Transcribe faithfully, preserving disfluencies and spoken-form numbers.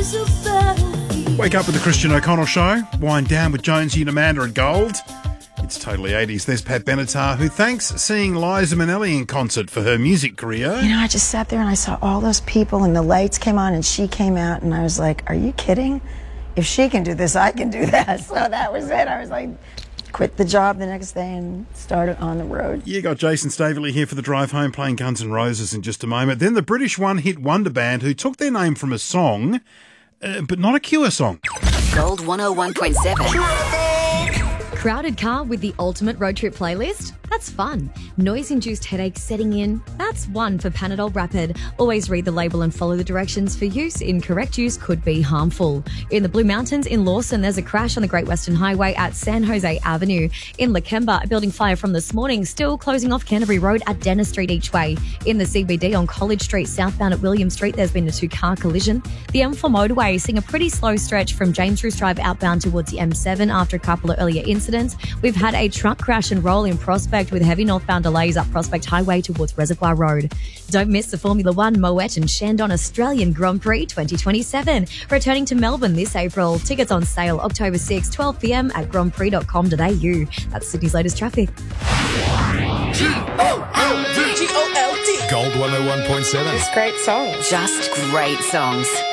Wake up with the Christian O'Connell Show. Wind down with Jonesy and Amanda and Gold. It's totally eighties. There's Pat Benatar, who thanks seeing Liza Minnelli in concert for her music career. You know, I just sat there and I saw all those people and the lights came on and she came out and I was like, are you kidding? If she can do this, I can do that. So that was it. I was like, quit the job the next day and started on the road. You got Jason Staveley here for the drive home, playing Guns N' Roses in just a moment. Then the British one-hit wonder band who took their name from a song, uh, but not a Cure song. Gold one oh one point seven. Crowded car with the ultimate road trip playlist? That's fun. Noise-induced headaches setting in? That's one for Panadol Rapid. Always read the label and follow the directions for use. Incorrect use could be harmful. In the Blue Mountains in Lawson, there's a crash on the Great Western Highway at San Jose Avenue. In Lakemba, a building fire from this morning, still closing off Canterbury Road at Dennis Street each way. In the C B D on College Street, southbound at William Street, there's been a two-car collision. The M four motorway seeing a pretty slow stretch from James Roos Drive outbound towards the M seven after a couple of earlier incidents. We've had a truck crash and roll in Prospect with heavy northbound delays up Prospect Highway towards Reservoir Road. Don't miss the Formula One Moet and Shandon Australian Grand Prix twenty twenty-seven. Returning to Melbourne this April. Tickets on sale October sixth, twelve p.m. at grand prix dot com dot a u. That's Sydney's latest traffic. G O L D. Gold one oh one point seven. It's great songs. Just great songs.